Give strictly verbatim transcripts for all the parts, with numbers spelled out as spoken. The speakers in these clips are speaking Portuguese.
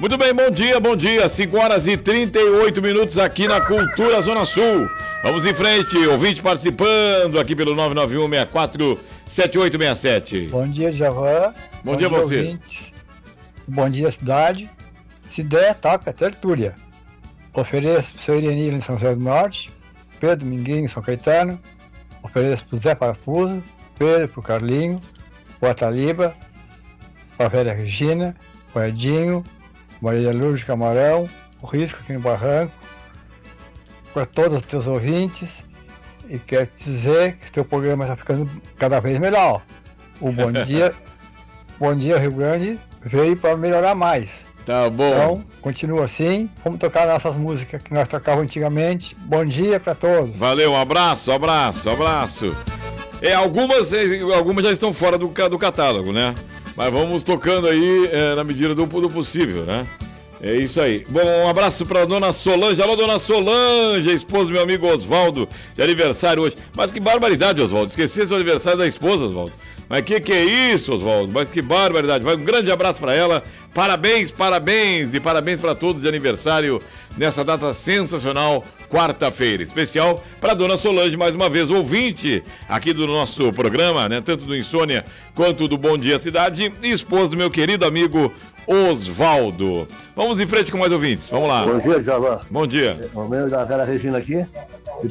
Muito bem, bom dia, bom dia. cinco horas e trinta e oito minutos aqui na Cultura Zona Sul. Vamos em frente, ouvinte participando aqui pelo nove nove um, seis quatro sete oito seis sete. Bom dia, Javan. Bom, bom dia, dia você. Ouvinte. Bom dia, cidade. Se der, toca tertúlia. Ofereço pro seu Irenilho em São José do Norte, Pedro Minguinho em São Caetano. Ofereço pro Zé Parafuso, Pedro pro Carlinho, pro Ataliba, pra velha Regina, pro Edinho, Maria Lourdes Camarão, o Risco aqui no Barranco, para todos os teus ouvintes, e quero te dizer que o teu programa está ficando cada vez melhor. O Bom Dia, Bom Dia Rio Grande veio para melhorar mais. Tá bom. Então, continua assim, vamos tocar nossas músicas que nós tocávamos antigamente. Bom dia para todos. Valeu, um abraço, um abraço, um abraço. É, algumas, algumas já estão fora do, do catálogo, né? Mas vamos tocando aí é, na medida do, do possível, né? É isso aí. Bom, um abraço pra dona Solange. Alô, dona Solange, esposa do meu amigo Oswaldo, de aniversário hoje. Mas que barbaridade, Oswaldo. Esqueci seu aniversário da esposa, Oswaldo. Mas que que é isso, Oswaldo? Mas que barbaridade. Vai um grande abraço pra ela. Parabéns, parabéns e parabéns pra todos de aniversário nessa data sensacional, quarta-feira. Especial pra dona Solange, mais uma vez, ouvinte aqui do nosso programa, né? Tanto do Insônia quanto do Bom Dia Cidade, e esposa do meu querido amigo Oswaldo. Vamos em frente com mais ouvintes. Vamos lá. Bom dia, Javan. Bom dia. O meu da Vera Regina aqui. E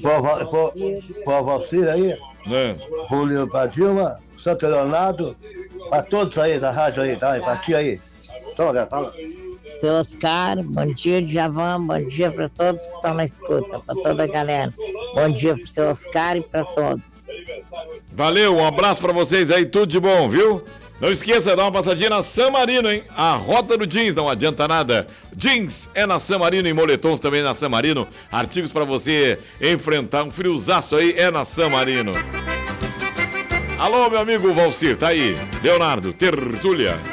para o Valcir aí. É. Julio para Dilma, Santo Leonardo. Para todos aí da rádio aí, tá? E para ti aí. Toma, cara, fala. Seu Oscar, bom dia, Javan. Bom dia para todos que estão na escuta, para toda a galera. Bom dia para o seu Oscar e para todos. Valeu, um abraço para vocês aí, tudo de bom, viu? Não esqueça, dá uma passadinha na San Marino, hein? A rota do jeans, não adianta nada. Jeans é na San Marino e moletons também na San Marino. Artigos para você enfrentar um friozaço aí é na San Marino. Alô, meu amigo Valcir, tá aí. Leonardo, tertúlia.